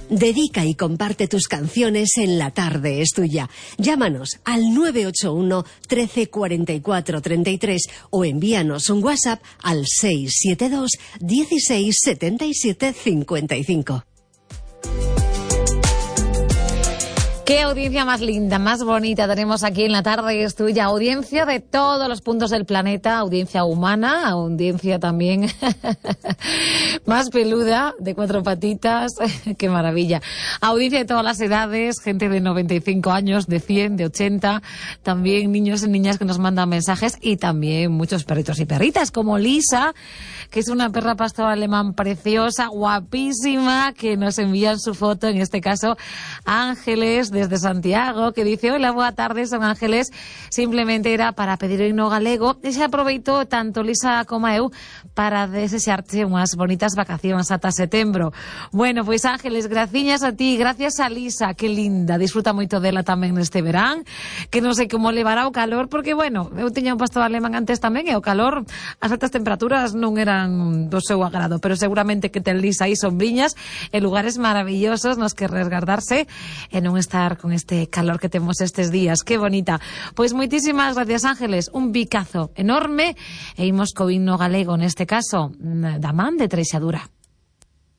Dedica y comparte tus canciones en La Tarde es Tuya. Llámanos al 981 13 44 33 o envíanos un WhatsApp al 672 16 77 55. Qué audiencia más linda, más bonita tenemos aquí en La Tarde es Tuya. Audiencia de todos los puntos del planeta, audiencia humana, audiencia también más peluda, de 4 patitas, qué maravilla. Audiencia de todas las edades, gente de 95 años, de 100, de 80, también niños y niñas que nos mandan mensajes y también muchos perritos y perritas como Lisa, que es una perra pastor alemán preciosa, guapísima, que nos envían su foto, en este caso Ángeles desde Santiago, que dice: hola, boa tarde, son Ángeles, simplemente era para pedir o himno galego e se aproveitou tanto Lisa como eu para desearte unhas bonitas vacacións ata setembro. Bueno, pois Ángeles, graciñas a ti, gracias a Lisa, que linda, disfruta moito dela tamén neste verán, que non sei como levará o calor, porque bueno, eu tiña un pastor alemán antes tamén e o calor, as altas temperaturas non eran do seu agrado, pero seguramente que ten Lisa aí sombriñas e lugares maravillosos nos que resguardarse e non estar con este calor que temos estes días. Qué bonita. Pois moitísimas gracias, Ángeles, un bicazo enorme e imos co himno galego, neste caso da man de Treixadura.